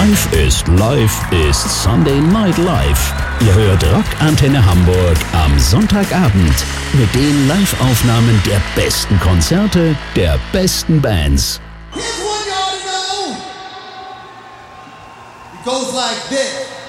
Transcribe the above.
Live ist Sunday Night Live. Ihr hört Rockantenne Hamburg am Sonntagabend mit den Live-Aufnahmen der besten Konzerte der besten Bands. Here's one you ought to know. It goes like this.